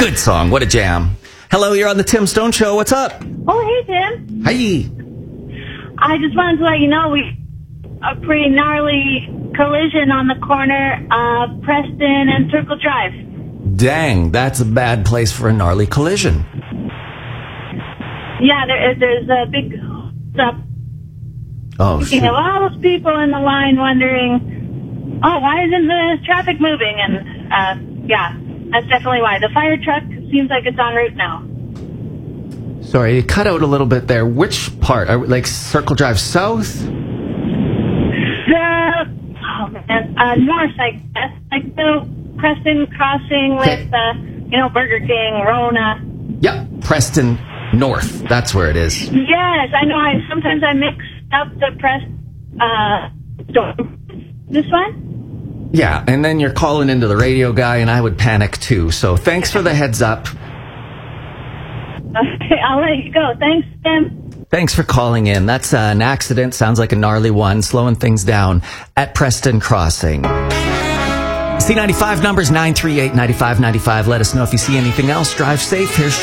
Good song. What a jam. Hello, you're on the Tim Stone Show. What's up? Oh, hey, Tim. Hi. I just wanted to let you know a pretty gnarly collision on the corner of Preston and Circle Drive. Dang, that's a bad place for a gnarly collision. Yeah, there's a big stuff. Oh, You shoot. have all those people in the line wondering, oh, why isn't the traffic moving? And, yeah, that's definitely why. The fire truck seems like it's en route now. Sorry, you cut out a little bit there. Which part? Like Circle Drive South? North, I guess. Like the Preston crossing with, Burger King, Rona. Yep, Preston North. That's where it is. Yes, I know. Sometimes I mix up the this one? Yeah, and then you're calling into the radio guy, and I would panic too. So thanks for the heads up. Okay, I'll let you go. Thanks, Tim. Thanks for calling in. That's an accident. Sounds like a gnarly one. Slowing things down at Preston Crossing. C95 numbers 938-9595. Let us know if you see anything else. Drive safe. Here's